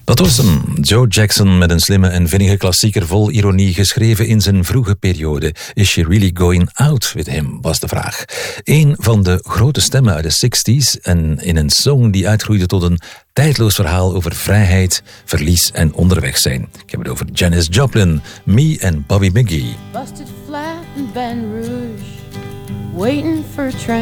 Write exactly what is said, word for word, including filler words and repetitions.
Dat was hem, Joe Jackson met een slimme en vinnige klassieker vol ironie, geschreven in zijn vroege periode. Is she really going out with him, was de vraag. Een van de grote stemmen uit de zestig's en in een song die uitgroeide tot een tijdloos verhaal over vrijheid, verlies en onderweg zijn. Ik heb het over Janis Joplin, Me en Bobby McGee. Busted flat in Baton Rouge, waiting for a train.